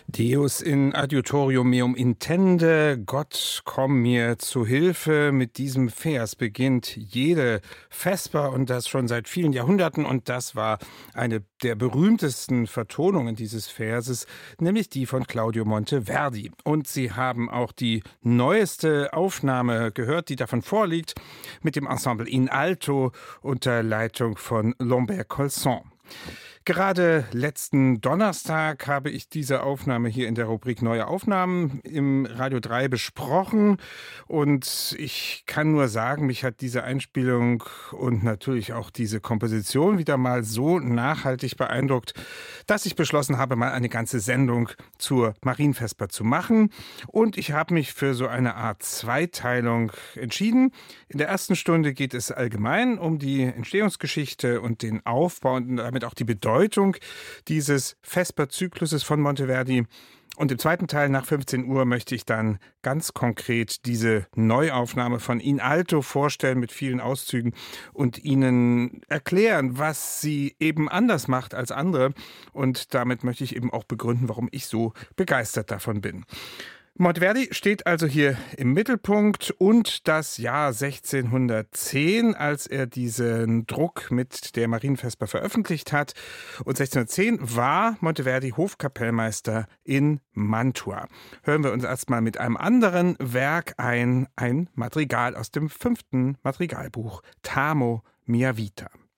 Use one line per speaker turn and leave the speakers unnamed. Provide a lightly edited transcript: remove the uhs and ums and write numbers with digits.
Deus in adiutorium meum intende, Gott komm mir zu Hilfe. Mit diesem Vers beginnt jede Vesper und das schon seit vielen Jahrhunderten, und das war eine der berühmtesten Vertonungen dieses Verses, nämlich die von Claudio Monteverdi. Und Sie haben auch die neueste Aufnahme gehört, die davon vorliegt, mit dem Ensemble in Alto unter Leitung von Lambert Colson. Gerade letzten Donnerstag habe ich diese Aufnahme hier in der Rubrik Neue Aufnahmen im Radio 3 besprochen, und ich kann nur sagen, mich hat diese Einspielung und natürlich auch diese Komposition wieder mal so nachhaltig beeindruckt, dass ich beschlossen habe, mal eine ganze Sendung zur Marienvesper zu machen, und ich habe mich für so eine Art Zweiteilung entschieden. In der ersten Stunde geht es allgemein um die Entstehungsgeschichte und den Aufbau und damit auch die Bedeutung dieses Vesper-Zykluses von Monteverdi. Und im zweiten Teil nach 15 Uhr möchte ich dann ganz konkret diese Neuaufnahme von In Alto vorstellen mit vielen Auszügen und Ihnen erklären, was sie eben anders macht als andere. Und damit möchte ich eben auch begründen, warum ich so begeistert davon bin. Monteverdi steht also hier im Mittelpunkt, und das Jahr 1610, als er diesen Druck mit der Marienvesper veröffentlicht hat. Und 1610 war Monteverdi Hofkapellmeister in Mantua. Hören wir uns erstmal mit einem anderen Werk ein Madrigal aus dem 5. Madrigalbuch, T'amo mia vita.